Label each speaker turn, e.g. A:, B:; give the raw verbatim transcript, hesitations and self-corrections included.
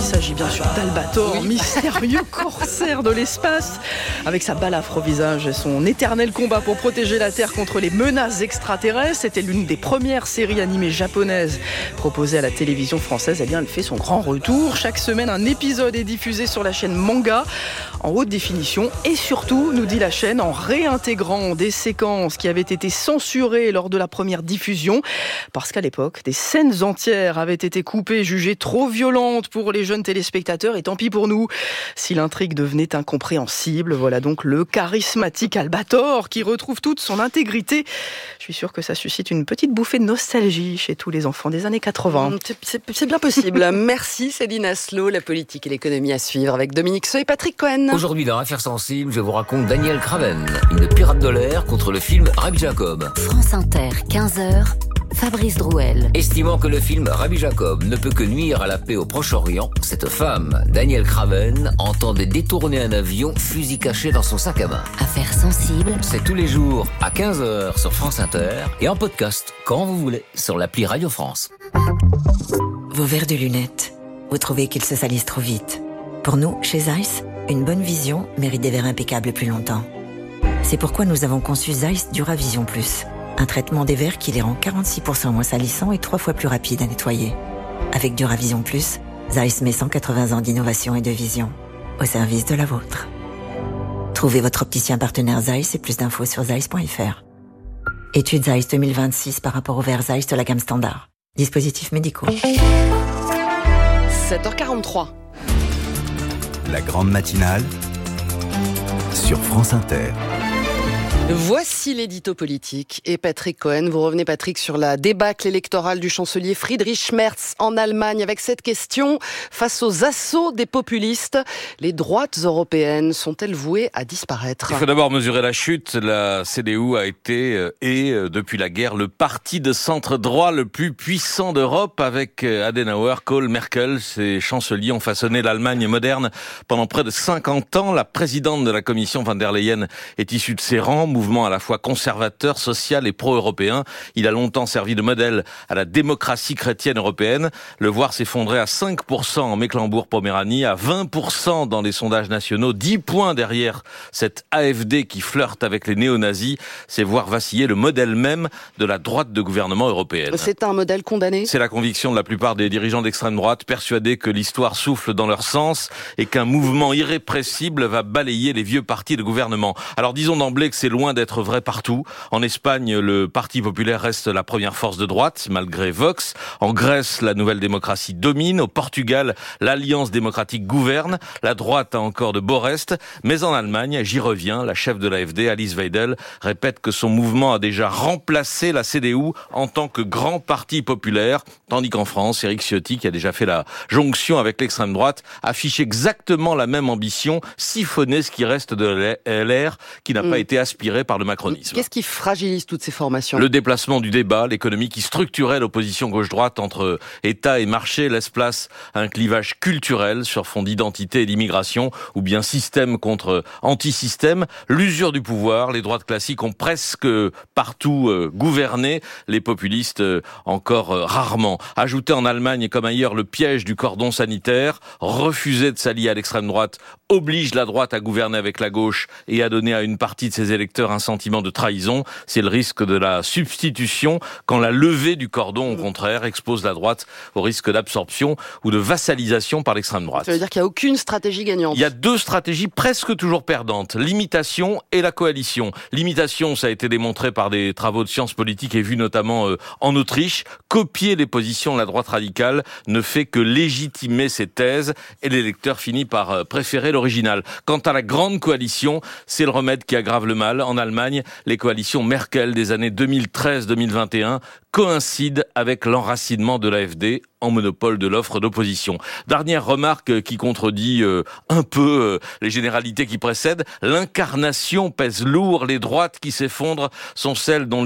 A: s'agit bien sûr d'Albator, oui. Mystérieux corsaire de l'espace. Avec sa balafre au visage et son éternel combat pour protéger la Terre contre les menaces extraterrestres, c'était l'une des premières séries animées japonaises proposées à la télévision française. Eh bien, elle fait son grand retour. Chaque semaine, un épisode est diffusé sur la chaîne Manga en haute définition et surtout, nous dit la chaîne, en réintégrant des séquences qui avaient été censurées lors de la première diffusion parce qu'à l'époque, des scènes entières avaient été coupées, jugées trop violentes pour les jeunes téléspectateurs et tant pis pour nous si l'intrigue devenait incompréhensible. Voilà donc le charismatique Albator qui retrouve toute son intégrité. Je suis sûre que ça suscite une petite bouffée de nostalgie chez tous les enfants des années quatre-vingts.
B: C'est, c'est, c'est bien possible. Merci Céline Asselot, la politique et l'économie à suivre avec Dominique Seux et Patrick Cohen.
C: Aujourd'hui dans Affaires sensibles, je vous raconte Daniel Craven, une pirate de l'air contre le film Rabbi Jacob.
D: France Inter, quinze heures. Fabrice Drouel.
C: Estimant que le film Rabbi Jacob ne peut que nuire à la paix au Proche-Orient, cette femme, Daniel Craven, entendait détourner un avion, fusil caché dans son sac à main.
D: Affaires sensibles.
C: C'est tous les jours à quinze heures sur France Inter et en podcast quand vous voulez sur l'appli Radio France.
E: Vos verres de lunettes, vous trouvez qu'ils se salissent trop vite. Pour nous, chez Zeiss, une bonne vision mérite des verres impeccables plus longtemps. C'est pourquoi nous avons conçu Zeiss Duravision Plus. Un traitement des verres qui les rend quarante-six pour cent moins salissants et trois fois plus rapides à nettoyer. Avec Duravision Plus, Zeiss met cent quatre-vingts ans d'innovation et de vision au service de la vôtre. Trouvez votre opticien partenaire Zeiss et plus d'infos sur zeiss point f r. Étude Zeiss deux mille vingt-six par rapport aux verres Zeiss de la gamme standard. Dispositifs médicaux.
B: sept heures quarante-trois.
F: La grande matinale sur France Inter.
B: Voici l'édito politique et Patrick Cohen. Vous revenez, Patrick, sur la débâcle électorale du chancelier Friedrich Merz en Allemagne avec cette question. Face aux assauts des populistes, les droites européennes sont-elles vouées à disparaître ?
G: Il faut d'abord mesurer la chute. La C D U a été et, depuis la guerre, le parti de centre-droit le plus puissant d'Europe. Avec Adenauer, Kohl, Merkel, ces chanceliers ont façonné l'Allemagne moderne pendant près de cinquante ans. La présidente de la Commission, von der Leyen, est issue de ses rangs. Mouvement à la fois conservateur, social et pro-européen. Il a longtemps servi de modèle à la démocratie chrétienne européenne. Le voir s'effondrer à cinq pour cent en Mecklembourg-Poméranie, à vingt pour cent dans les sondages nationaux, dix points derrière cette A F D qui flirte avec les néo-nazis, c'est voir vaciller le modèle même de la droite de gouvernement européenne.
B: C'est un modèle condamné ?
G: C'est la conviction de la plupart des dirigeants d'extrême droite, persuadés que l'histoire souffle dans leur sens et qu'un mouvement irrépressible va balayer les vieux partis de gouvernement. Alors disons d'emblée que c'est loin d'être vrai partout. En Espagne, le Parti populaire reste la première force de droite, malgré Vox. En Grèce, la nouvelle démocratie domine. Au Portugal, l'Alliance démocratique gouverne. La droite a encore de beaux restes. Mais en Allemagne, j'y reviens, la chef de l'A F D, Alice Weidel, répète que son mouvement a déjà remplacé la C D U en tant que grand parti populaire. Tandis qu'en France, Éric Ciotti, qui a déjà fait la jonction avec l'extrême droite, affiche exactement la même ambition, siphonner ce qui reste de L R, qui n'a mmh. pas été aspiré par le macronisme.
B: Qu'est-ce qui fragilise toutes ces formations ?
G: Le déplacement du débat, l'économie qui structurait l'opposition gauche-droite entre État et marché laisse place à un clivage culturel sur fond d'identité et d'immigration, ou bien système contre anti-système. L'usure du pouvoir, les droites classiques ont presque partout euh, gouverné, les populistes euh, encore euh, rarement. Ajouter en Allemagne comme ailleurs le piège du cordon sanitaire, refuser de s'allier à l'extrême droite oblige la droite à gouverner avec la gauche et à donner à une partie de ses électeurs un sentiment de trahison. C'est le risque de la substitution quand la levée du cordon, au contraire, expose la droite au risque d'absorption ou de vassalisation par l'extrême droite.
B: Ça veut dire qu'il n'y a aucune stratégie gagnante.
G: Il y a deux stratégies presque toujours perdantes, l'imitation et la coalition. L'imitation, ça a été démontré par des travaux de sciences politiques et vu notamment euh, en Autriche. Copier les positions de la droite radicale ne fait que légitimer ses thèses et l'électeur finit par euh, préférer l'original. Quant à la grande coalition, c'est le remède qui aggrave le mal. En Allemagne, les coalitions Merkel des années deux mille treize deux mille vingt et un coïncident avec l'enracinement de l'A F D en monopole de l'offre d'opposition. Dernière remarque qui contredit euh, un peu euh, les généralités qui précèdent, l'incarnation pèse lourd, les droites qui s'effondrent sont celles dont